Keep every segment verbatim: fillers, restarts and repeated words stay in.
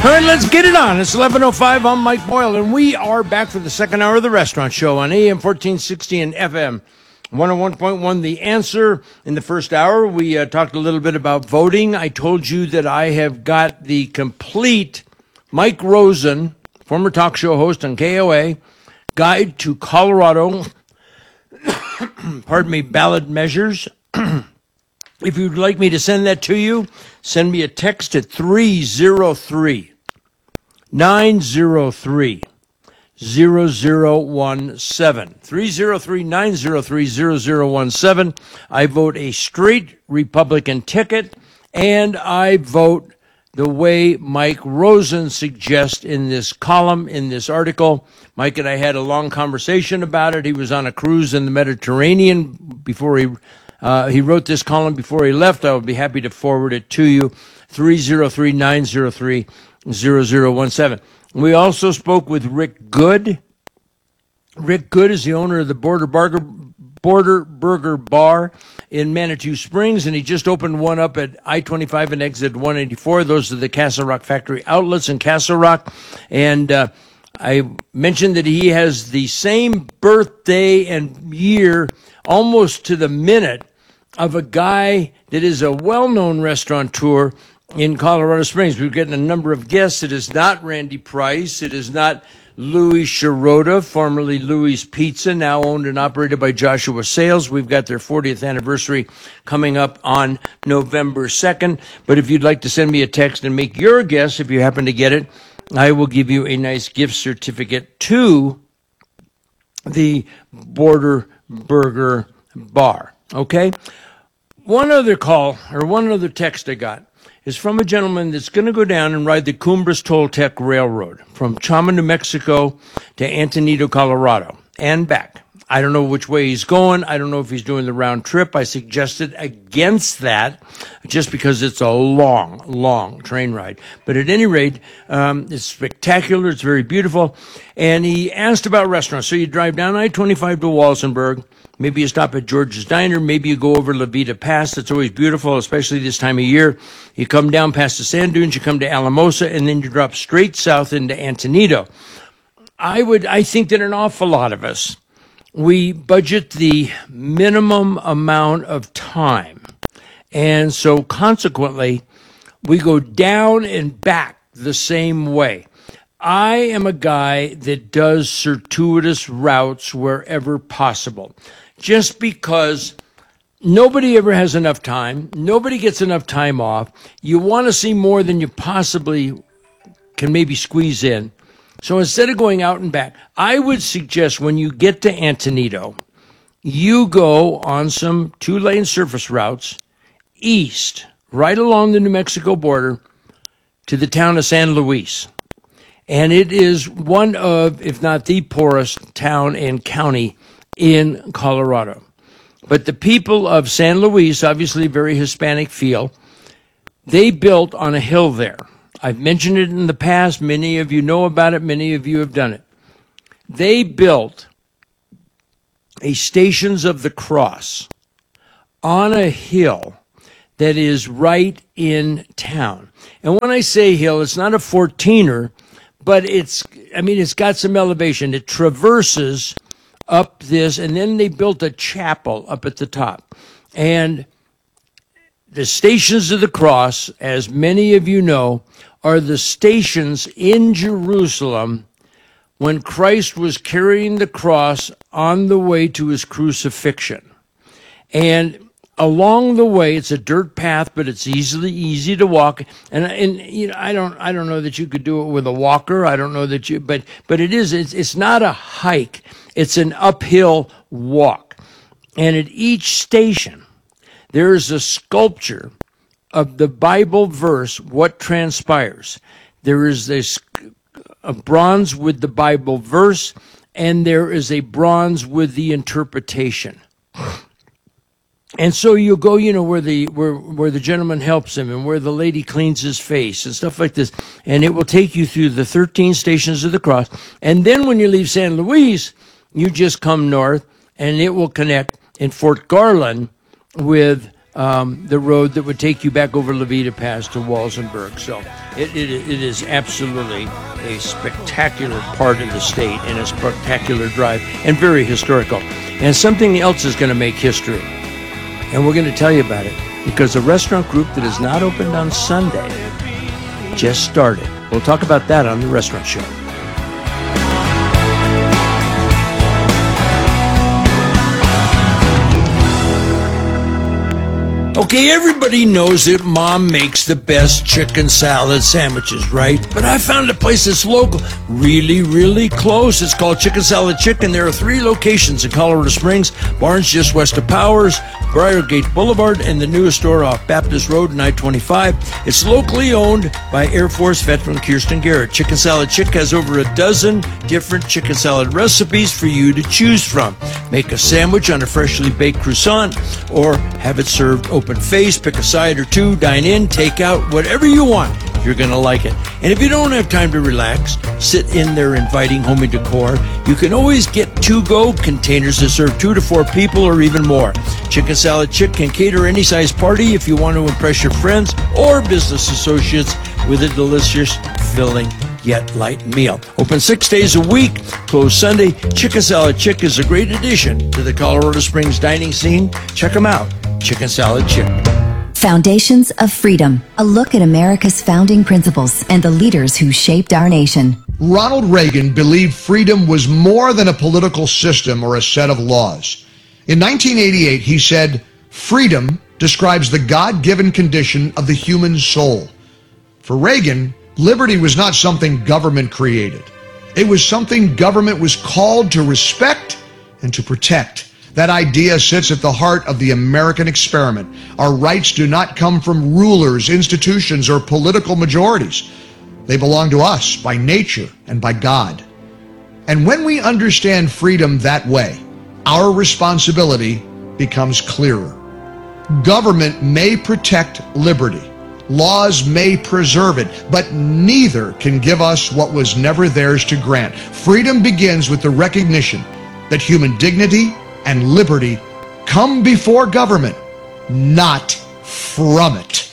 All right, let's get it on. It's eleven oh five. I'm Mike Boyle, and we are back for the second hour of the Restaurant Show on A M fourteen sixty and F M one oh one point one. The Answer. In the first hour, we uh, talked a little bit about voting. I told you that I have got the complete Mike Rosen, former talk show host on K O A, Guide to Colorado, pardon me, ballot measures. If you'd like me to send that to you, send me a text at three oh three, nine oh three, zero zero one seven. three oh three, nine oh three, zero zero one seven. I vote a straight Republican ticket, and I vote the way Mike Rosen suggests in this column, in this article. Mike and I had a long conversation about it. He was on a cruise in the Mediterranean before he uh, he wrote this column before he left. I would be happy to forward it to you. three oh three, nine oh three, zero zero one seven. We also spoke with Rick Good. Rick Good is the owner of the Border Burger, Border Burger Bar in Manitou Springs, and he just opened one up at I twenty-five and exit one eighty-four. Those are the Castle Rock factory outlets in Castle Rock. And uh, I mentioned that he has the same birthday and year, almost to the minute, of a guy that is a well-known restaurateur in Colorado Springs. We're getting a number of guests. It is not Randy Price. It is not Louis Sciarrotta, formerly Louis Pizza, now owned and operated by Joshua Sales. We've got their fortieth anniversary coming up on November second. But if you'd like to send me a text and make your guess, if you happen to get it, I will give you a nice gift certificate to the Border Burger Bar. Okay? One other call, or one other text I got, is from a gentleman that's going to go down and ride the Cumbres Toltec Railroad from Chama, New Mexico to Antonito, Colorado, and back. I don't know which way he's going. I don't know if he's doing the round trip. I suggested against that just because it's a long, long train ride. But at any rate, um, it's spectacular. It's very beautiful. And he asked about restaurants. So you drive down I twenty-five to Walsenburg. Maybe you stop at George's Diner. Maybe you go over La Vita Pass. That's always beautiful, especially this time of year. You come down past the sand dunes, you come to Alamosa, and then you drop straight south into Antonito. I would, I think that an awful lot of us, we budget the minimum amount of time. And so consequently, we go down and back the same way. I am a guy that does circuitous routes wherever possible, just because nobody ever has enough time. Nobody gets enough time off. You want to see more than you possibly can maybe squeeze in. So instead of going out and back, I would suggest when you get to Antonito, you go on some two-lane surface routes east, right along the New Mexico border, to the town of San Luis. And it is one of, if not the poorest town and county in Colorado. But the people of San Luis, obviously very Hispanic feel, they built on a hill there. I've mentioned it in the past. Many of you know about it. Many of you have done it. They built a Stations of the Cross on a hill that is right in town. And when I say hill, it's not a fourteener, but it's, I mean, it's got some elevation. It traverses up this, and then they built a chapel up at the top. And the Stations of the Cross, as many of you know, are the stations in Jerusalem when Christ was carrying the cross on the way to his crucifixion. And along the way, it's a dirt path, but it's easily easy to walk. And and you know, I don't I don't know that you could do it with a walker. I don't know that you, but but it is. It's it's not a hike. It's an uphill walk. And at each station, there is a sculpture of the Bible verse, what transpires. There is this a bronze with the Bible verse, and there is a bronze with the interpretation. And so you go, you know, where the where where the gentleman helps him and where the lady cleans his face and stuff like this. And it will take you through the thirteen Stations of the Cross. And then when you leave San Luis, you just come north, and it will connect in Fort Garland with um, the road that would take you back over Levita Pass to Walsenburg. So it, it, it is absolutely a spectacular part of the state and a spectacular drive and very historical. And something else is going to make history. And we're going to tell you about it because a restaurant group that is not opened on Sunday just started. We'll talk about that on the Restaurant Show. Okay, everybody knows that Mom makes the best chicken salad sandwiches, right? But I found a place that's local, really, really close. It's called Chicken Salad Chicken. There are three locations in Colorado Springs, Barnes just west of Powers, Briargate Boulevard, and the newest store off Baptist Road and I twenty-five. It's locally owned by Air Force veteran Kirsten Garrett. Chicken Salad Chick has over a dozen different chicken salad recipes for you to choose from. Make a sandwich on a freshly baked croissant or have it served open face, pick a side or two, dine in, take out, whatever you want. You're going to like it. And if you don't have time to relax, sit in their inviting homey decor, you can always get to-go containers that serve two to four people or even more. Chicken Salad Chick can cater any size party if you want to impress your friends or business associates with a delicious, filling, yet light meal. Open six days a week, closed Sunday. Chicken Salad Chick is a great addition to the Colorado Springs dining scene. Check them out. Chicken Salad Chick. Foundations of Freedom, a look at America's founding principles and the leaders who shaped our nation. Ronald Reagan believed freedom was more than a political system or a set of laws. In nineteen eighty-eight, he said, "Freedom describes the God-given condition of the human soul." For Reagan, liberty was not something government created. It was something government was called to respect and to protect. That idea sits at the heart of the American experiment. Our rights do not come from rulers, institutions, or political majorities. They belong to us by nature and by God. And when we understand freedom that way, our responsibility becomes clearer. Government may protect liberty. Laws may preserve it, but neither can give us what was never theirs to grant. Freedom begins with the recognition that human dignity and liberty come before government, not from it.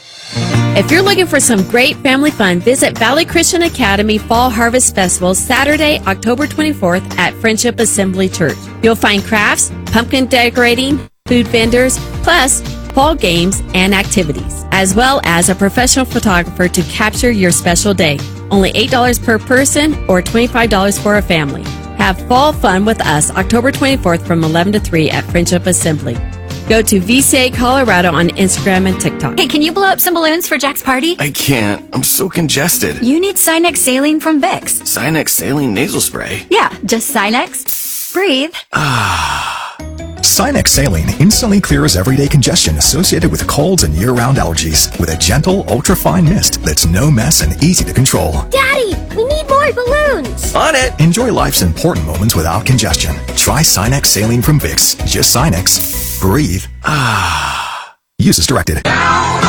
If you're looking for some great family fun, visit Valley Christian Academy Fall Harvest Festival Saturday, October twenty-fourth at Friendship Assembly Church. You'll find crafts, pumpkin decorating, food vendors, plus fall games and activities, as well as a professional photographer to capture your special day. Only eight dollars per person or twenty-five dollars for a family. Have fall fun with us October twenty-fourth from eleven to three at Friendship Assembly. Go to V C A Colorado on Instagram and TikTok. Hey, can you blow up some balloons for Jack's party? I can't. I'm so congested. You need Sinex Saline from Vicks. Sinex Saline Nasal Spray? Yeah, just Sinex. Breathe. Ah. Sinex Saline instantly clears everyday congestion associated with colds and year-round allergies with a gentle, ultra-fine mist that's no mess and easy to control. Daddy, we need more balloons. On it. Enjoy life's important moments without congestion. Try Sinex Saline from Vicks. Just Sinex. Breathe. Ah. Use as directed.